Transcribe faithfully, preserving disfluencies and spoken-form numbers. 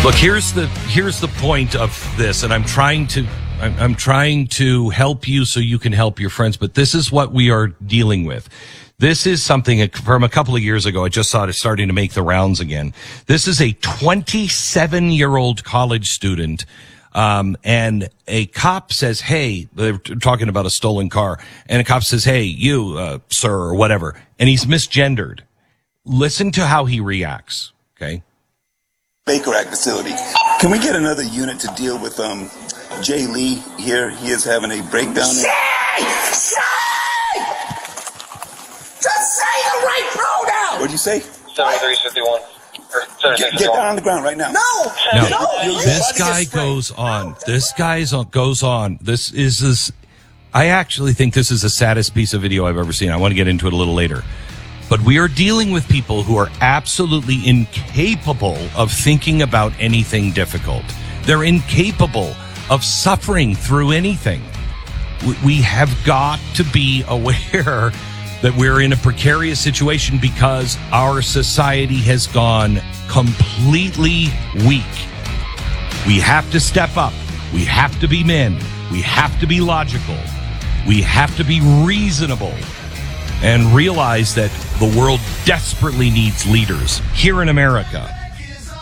Look, here's the here's the point of this, and I'm trying to I'm, I'm trying to help you so you can help your friends. But this is what we are dealing with. This is something from a couple of years ago. I just saw it starting to make the rounds again. This is a twenty-seven-year-old college student, um, and a cop says, "Hey," they're talking about a stolen car, and a cop says, "Hey, you, uh, sir," or whatever, and he's misgendered. Listen to how he reacts. Okay. Baker Act facility. Can we get another unit to deal with um, Jay Lee here? He is having a breakdown. Say! Say! Just say the right pronoun! What'd you say? seventy-three fifty-one. Get, get down on the ground right now. No! No, no. this guy goes on. This guy goes on. This is this. I actually think this is the saddest piece of video I've ever seen. I want to get into it a little later. But we are dealing with people who are absolutely incapable of thinking about anything difficult. They're incapable of suffering through anything. We have got to be aware that we're in a precarious situation because our society has gone completely weak. We have to step up. We have to be men. We have to be logical. We have to be reasonable and realize that the world desperately needs leaders here in America.